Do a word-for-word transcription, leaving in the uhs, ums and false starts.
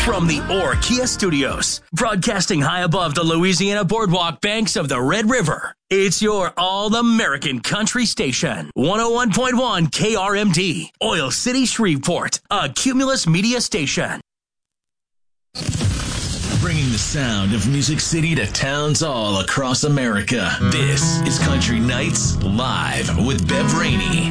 From the Orr Kia Studios, broadcasting high above the Louisiana boardwalk banks of the Red River, it's your all-American country station. one oh one point one K R M D, Oil City, Shreveport, a Cumulus Media station. Bringing the sound of Music City to towns all across America. This is Country Nights Live with Bev Rainey.